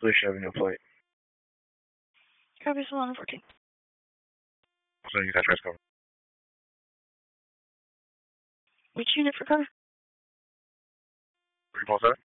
Felicia Avenue plate. Copy, Solana 14. So you got trace cover. Which unit for cover? 347?